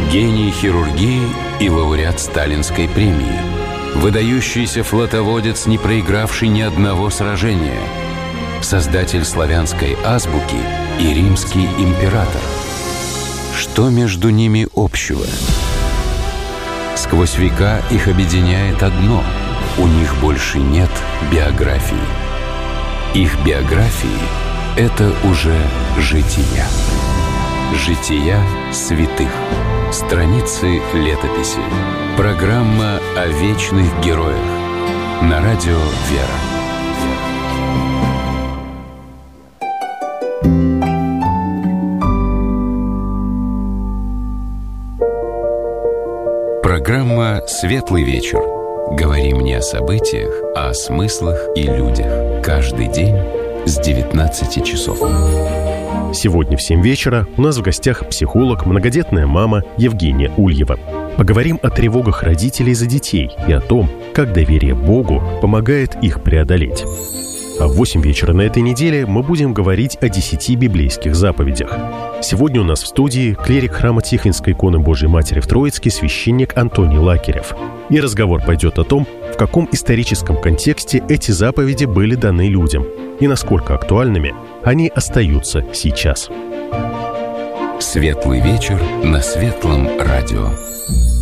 Гений хирургии и лауреат Сталинской премии. Выдающийся флотоводец, не проигравший ни одного сражения. Создатель славянской азбуки и римский император. Что между ними общего? Сквозь века их объединяет одно – у них больше нет биографии. Их биографии – это уже жития. Жития святых. Страницы летописи. Программа о вечных героях. На радио «Вера». Программа «Светлый вечер». Говорим не о событиях, а о смыслах и людях. Каждый день с 19 часов. Сегодня в 7 вечера у нас в гостях психолог, многодетная мама Евгения Ульева. Поговорим о тревогах родителей за детей и о том, как доверие Богу помогает их преодолеть. А в 8 вечера на этой неделе мы будем говорить о 10 библейских заповедях. Сегодня у нас в студии клирик храма Тихвинской иконы Божией Матери в Троицке, священник Антоний Лакерев. И разговор пойдет о том, в каком историческом контексте эти заповеди были даны людям и насколько актуальными они остаются сейчас. Светлый вечер на Светлом радио.